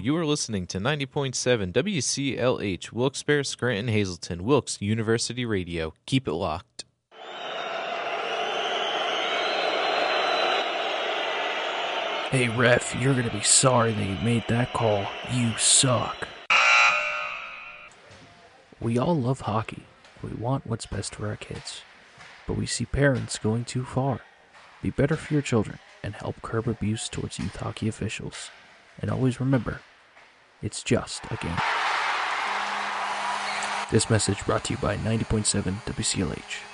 You are listening to 90.7 WCLH, Wilkes-Barre, Scranton, Hazleton, Wilkes University Radio. Keep it locked. Hey ref, you're gonna be sorry that you made that call. You suck. We all love hockey. We want what's best for our kids. But we see parents going too far. Be better for your children and help curb abuse towards youth hockey officials. And always remember, it's just a game. This message brought to you by 90.7 WCLH.